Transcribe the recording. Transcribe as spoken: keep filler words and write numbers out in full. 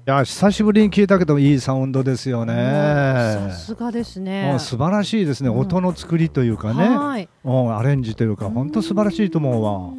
や久しぶりに聞いたけどいいサウンドですよね。 さすがですね。 もう素晴らしいですね、 うん音の作りというかね、 はい。 うんアレンジというか本当素晴らしいと思うわ。